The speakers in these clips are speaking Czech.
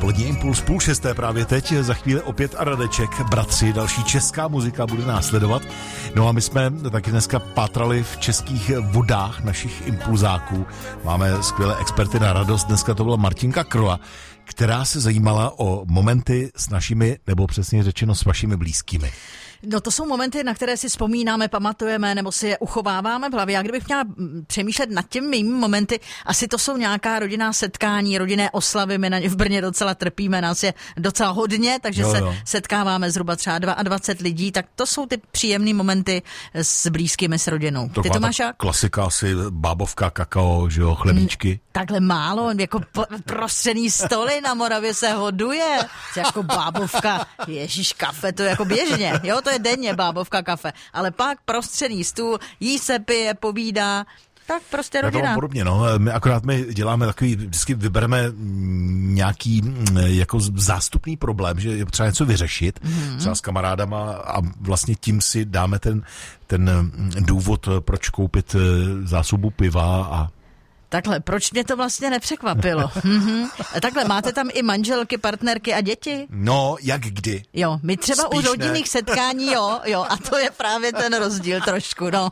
Dopolední impuls 5:30 právě teď, za chvíli opět a Radeček, bratři, další česká muzika bude následovat. No a my jsme taky dneska pátrali v českých vodách našich impulzáků. Máme skvělé experty na radost, dneska to byla Martinka Kroa, která se zajímala o momenty s našimi, nebo přesně řečeno s vašimi blízkými. No to jsou momenty, na které si vzpomínáme, pamatujeme nebo si je uchováváme v hlavě. Já kdybych měla přemýšlet nad těmi mými momenty, asi to jsou nějaká rodinná setkání, rodinné oslavy. My na ně v Brně docela trpíme, nás je docela hodně, takže se setkáváme zhruba třeba 22 lidí, tak to jsou ty příjemné momenty s blízkými, s rodinou. Ty to máš jak? Klasika asi bábovka, kakao, že jo, chlebíčky. Takhle málo, jako prostřený stoly na Moravě se hoduje. Jako bábovka, ježíš, kafe, to je jako běžně, jo, to je denně bábovka kafe, ale pak prostřený stůl, jí se pije, povídá, tak prostě rodina. Tak podobně, no. My děláme takový, vždycky vybereme nějaký jako zástupný problém, že je potřeba něco vyřešit, třeba s kamarádama a vlastně tím si dáme ten důvod, proč koupit zásobu piva a takhle, proč mě to vlastně nepřekvapilo? Takhle, máte tam i manželky, partnerky a děti? No, jak kdy? Jo, my třeba spíš u rodinných setkání, jo, a to je právě ten rozdíl trošku, no.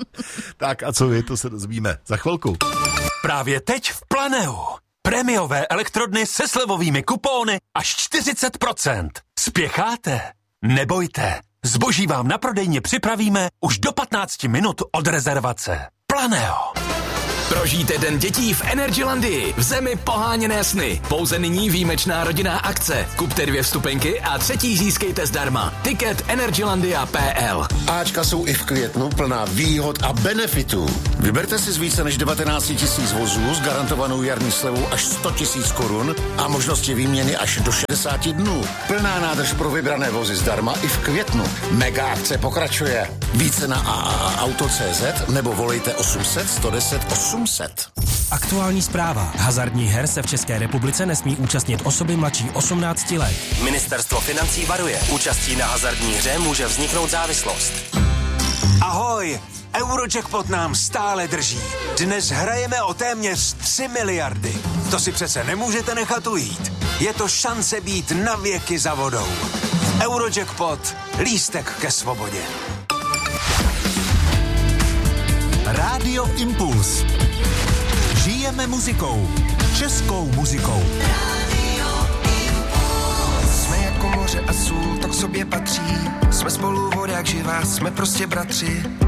Tak a co vy, to se dozvíme za chvilku. Právě teď v Planeu. Prémiové elektrodny se slevovými kupóny až 40%. Spěcháte? Nebojte. Zboží vám na prodejně připravíme už do 15 minut od rezervace. Planeo. Prožijte den dětí v Energylandii, v zemi poháněné sny. Pouze nyní výjimečná rodinná akce. Kupte 2 vstupenky a 3. získejte zdarma. Tiket energylandia.pl. Ačka jsou i v květnu plná výhod a benefitů. Vyberte si z více než 19 000 vozů s garantovanou jarní slevou až 100 000 korun a možnosti výměny až do 60 dnů. Plná nádrž pro vybrané vozy zdarma i v květnu. Mega akce pokračuje. Více na auto.cz nebo volejte 800 110 800. Aktuální zpráva. Hazardních her se v České republice nesmí účastnit osoby mladší 18 let. Ministerstvo financí varuje. Účastí na hazardní hře může vzniknout závislost. Ahoj! Eurojackpot nám stále drží. Dnes hrajeme o téměř 3 miliardy. To si přece nemůžete nechat ujít. Je to šance být na věky za vodou. Eurojackpot. Lístek ke svobodě. Rádio Impuls. Žijeme muzikou. Českou muzikou. Jsme jako moře a sůl, to k sobě patří. Jsme spolu voda jak živá, jsme prostě bratři.